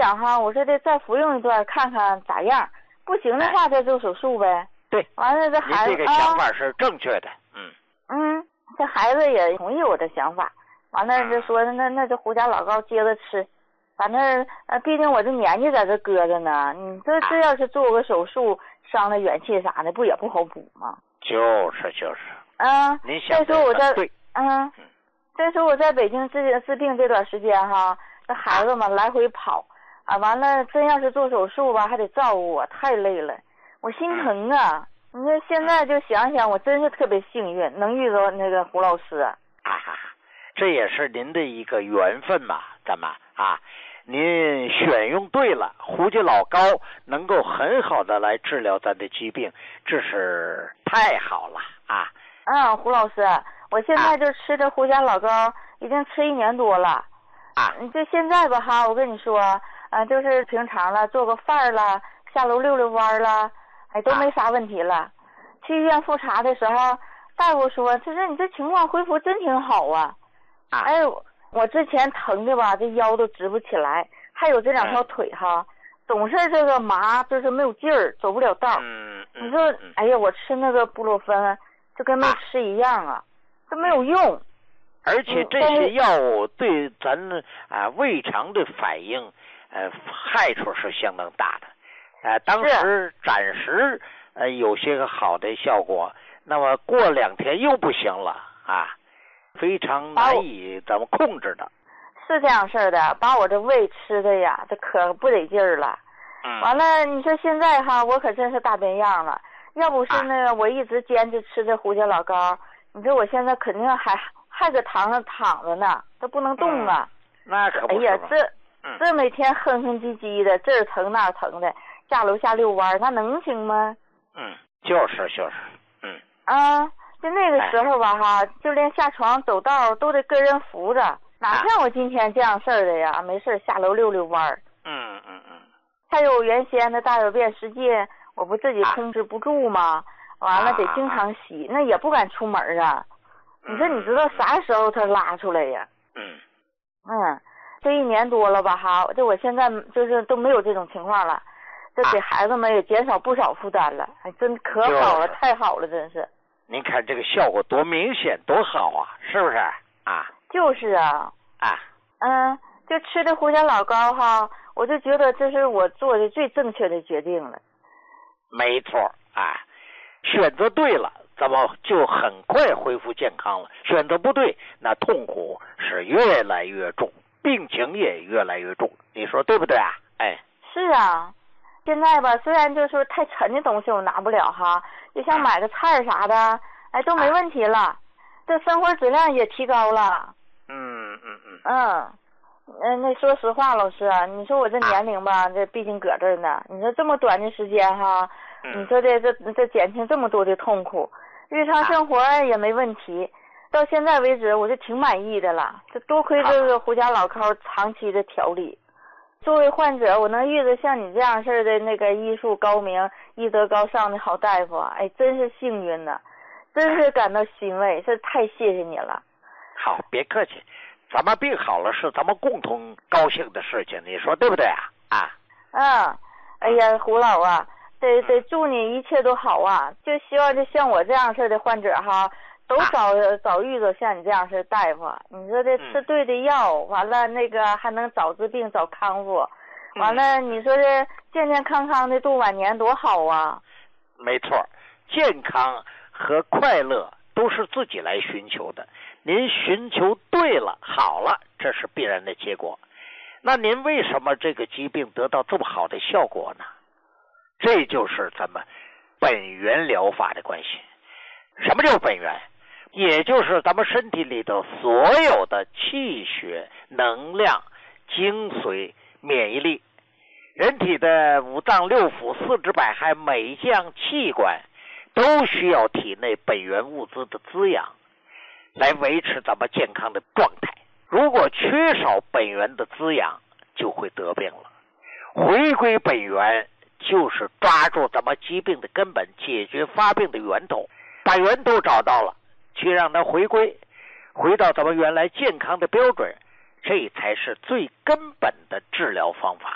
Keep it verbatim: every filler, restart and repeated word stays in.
想哈，我说这再服用一段看看咋样，不行的话再做手术呗。 对， 完了这孩子， 您这个想法是正确的。嗯嗯，这孩子也同意我的想法。完了就说那那这胡家老膏接着吃，反正呃，毕竟我这年纪在这搁着呢，你这这要是做个手术伤了元气啥的，不也不好补吗？ 就是就是。 嗯， 您想再说我在对， 嗯，再说我在北京治治病这段时间哈，这孩子嘛来回跑啊，完了真要是做手术吧，还得照顾我，太累了，我心疼啊。你说现在就想想，我真是特别幸运，能遇到那个胡老师。 啊哈，这也是您的一个缘分嘛，咱们啊，您选用对了，胡家老膏能够很好的来治疗咱的疾病，这是太好了啊。 嗯，胡老师，我现在就吃这胡家老膏，已经吃一年多了。 啊， 就现在吧哈，我跟你说，啊、呃，就是平常了，做个饭了，下楼溜溜弯了，哎，都没啥问题了。啊、去医院复查的时候，大夫说，他说你这情况恢复真挺好啊。 啊， 哎，我之前疼的吧，这腰都直不起来，还有这两条腿哈，嗯、总是这个麻，就是没有劲儿，走不了道。 嗯嗯。 你说，哎呀，我吃那个布洛芬。就跟没吃一样啊，都没有用。 而且这些药物对咱啊胃肠的反应，呃，害处是相当大的。呃，当时暂时呃有些个好的效果，那么过两天又不行了啊，非常难以咱们控制的。 是这样式的，把我这胃吃的呀，这可不得劲儿了。 嗯。 完了，你说现在哈，我可真是大变样了。要不是那个，我一直坚持吃这胡家老膏，你说我现在肯定还还搁床上躺着呢，都不能动啊。 嗯、那可不是。 哎呀，这、 嗯、 这每天哼哼唧唧的，这儿疼那儿疼的，下楼下遛弯，那能行吗？ 嗯，就是就是，嗯。 啊，就那个时候吧哈，就连下床走道都得跟人扶着，哪像我今天这样事儿的呀？没事下楼溜溜弯。 嗯嗯嗯。 还有原先的大小便失禁。我不自己控制不住吗？啊、完了得经常洗，那也不敢出门啊。你说你知道啥时候他拉出来呀？ 嗯嗯，这一年多了吧哈，这我现在就是都没有这种情况了，这给孩子们也减少不少负担了，还真可好了，太好了，真是。 您看这个效果多明显，多好啊，是不是啊？ 就是啊。 啊。 嗯，就吃这胡家老膏哈，我就觉得这是我做的最正确的决定了。 没错啊，选择对了，咱们就很快恢复健康了；选择不对，那痛苦是越来越重，病情也越来越重。你说对不对啊？哎， 是啊，现在吧，虽然就是太沉的东西我拿不了哈，就像买个菜啥的，哎，都没问题了，啊、这生活质量也提高了。 嗯嗯嗯。 嗯。嗯，那说实话，老师，你说我这年龄吧，这毕竟搁这儿呢。你说这么短的时间哈，你说这这这减轻这么多的痛苦，日常生活也没问题。到现在为止，我就挺满意的了。这多亏这个胡家老膏长期的调理。作为患者，我能遇到像你这样式的那个医术高明、医德高尚的好大夫，哎，真是幸运呐，真是感到欣慰，这太谢谢你了。 好，别客气。咱们病好了是咱们共同高兴的事情，你说对不对啊？啊， 嗯，哎呀，胡老啊，得得祝你一切都好啊！就希望就像我这样式的患者哈，都早、啊、早遇到像你这样式的大夫。你说这吃对的药，嗯、完了那个还能早治病早康复，完了你说这健健康康的度晚年多好啊！ 没错，健康和快乐都是自己来寻求的。您寻求对了，好了，这是必然的结果。那您为什么这个疾病得到这么好的效果呢？这就是咱们本源疗法的关系。什么叫本源？也就是咱们身体里的所有的气血、能量、精髓、免疫力，人体的五脏六腑、四肢百骸每一项器官都需要体内本源物质的滋养，来维持咱们健康的状态。如果缺少本源的滋养，就会得病了。回归本源，就是抓住咱们疾病的根本，解决发病的源头，把源头找到了，去让它回归，回到咱们原来健康的标准，这才是最根本的治疗方法。